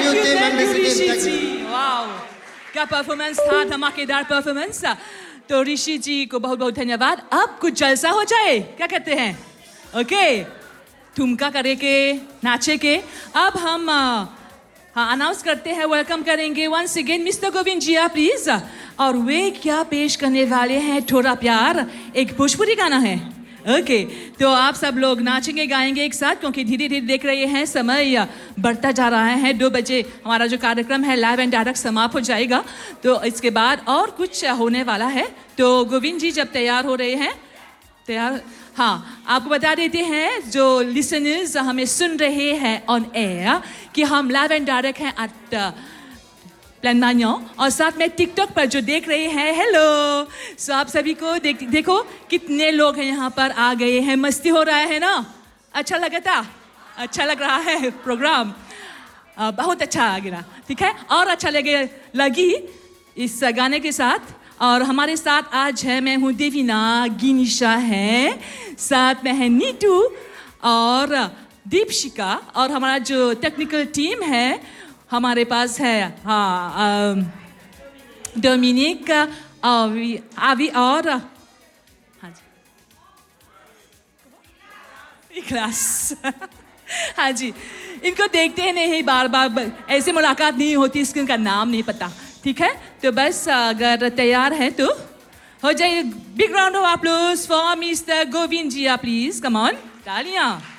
you Rishi Thank you. Ji, wow, क्या performance था, धमाकेदार परफॉर्मेंस। तो ऋषि जी को बहुत बहुत धन्यवाद। अब कुछ जलसा हो जाए, क्या कहते हैं? ओके, ठुमका करे के, नाचे के। अब हम हाँ अनाउंस करते हैं, वेलकम करेंगे once again mister Govind ji please. और वे क्या पेश करने वाले हैं? थोड़ा प्यार, एक भोजपुरी गाना है। ओके, तो आप सब लोग नाचेंगे गाएंगे एक साथ, क्योंकि धीरे धीरे देख रहे हैं समय बढ़ता जा रहा है। 2 बजे हमारा जो कार्यक्रम है लाइव एंड डायरेक्ट समाप्त हो जाएगा, तो इसके बाद और कुछ होने वाला है। तो गोविंद जी जब तैयार हो रहे हैं, तैयार, हाँ आपको बता देते हैं जो लिसनर्स हमें सुन रहे हैं ऑन एयर कि हम लाइव एंड डायरेक्ट हैं एट प्लान मान्यो, और साथ में टिकटॉक पर जो देख रहे हैं, हेलो। सो आप सभी को देखो कितने लोग हैं यहाँ पर आ गए हैं, मस्ती हो रहा है ना? अच्छा लगा था? अच्छा लग रहा है प्रोग्राम? बहुत अच्छा लगा, ठीक है। और अच्छा लगी इस गाने के साथ। और हमारे साथ आज है, मैं हूँ देवीना, गिनिशा है, साथ में है नीतू और दीपशिका, और हमारा जो टेक्निकल टीम है हमारे पास है, हाँ डोमिनिक, आवी और हाँ जी क्लास हाँ जी, इनको देखते हैं नहीं, बार बार ऐसे मुलाकात नहीं होती, इसका इनका नाम नहीं पता, ठीक है। तो बस अगर तैयार है तो हो जाए। Big round of applause for mister Govind ji please, come on, तालियां।